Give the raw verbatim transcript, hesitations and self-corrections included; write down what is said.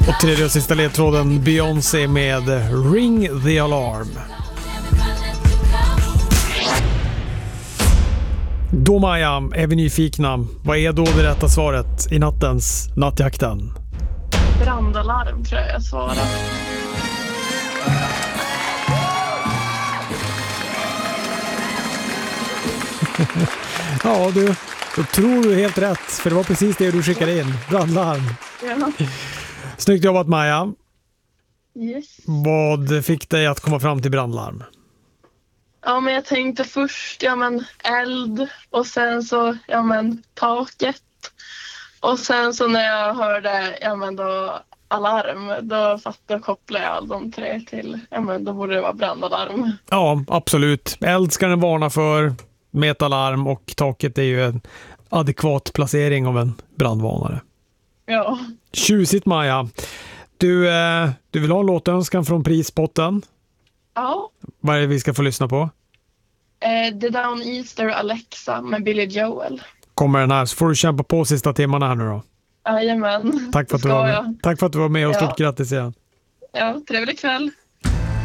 Och tredje och sista ledtråden, Beyoncé med Ring the Alarm. Då Maja, är vi nyfikna. Vad är då det rätta svaret i nattens nattjakten? Brandalarm tror jag jag svarar. Ja du, då tror du helt rätt. För det var precis det du skickade in. Brandlarm. Ja. Snyggt jobbat Maja. Yes. Vad fick dig att komma fram till brandlarm? Ja, men jag tänkte först, ja men eld och sen så, ja men taket. Och sen så när jag hörde, ja men då alarm, då fattade och kopplade jag de tre till, ja men då borde det vara brandalarm. Ja, absolut. Eld ska den varna för, med ett alarm, och taket är ju en adekvat placering av en brandvarnare. Ja. Tjusigt Maja. Du, eh, du vill ha en låtönskan från prispotten? Ja. Vad är det vi ska få lyssna på? Eh, The Down Easter Alexa med Billy Joel. Kommer den här, så får du kämpa på sista timmarna här nu då. Jajamän. Tack för att du var med. Tack för att du var med och stort Ja. grattis igen. Ja, trevlig kväll.